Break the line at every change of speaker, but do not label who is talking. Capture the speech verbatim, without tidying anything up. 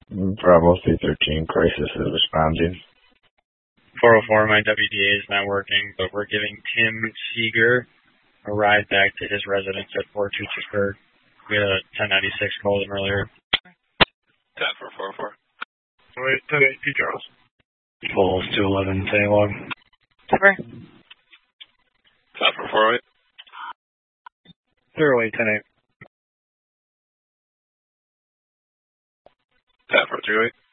Bravo three thirteen, crisis is responding.
four oh four, my W D A is not working, but we're giving Tim Seeger a ride back to his residence at Fort Tuchisburg. We had a ten ninety-six call him earlier.
ten for four oh four.
Wait, ten eight, P. Charles.
Falls two eleven, Taylor.
Cover.
ten for four oh eight.
Zero eight, ten eight.
ten for two eight.